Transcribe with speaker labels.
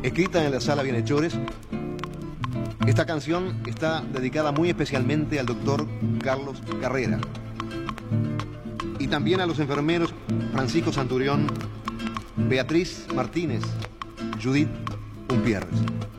Speaker 1: escrita en la Sala Bienhechores. Esta canción está dedicada muy especialmente al doctor Carlos Carrera y también a los enfermeros Francisco Santurión, Beatriz Martínez, Judith Umpierres.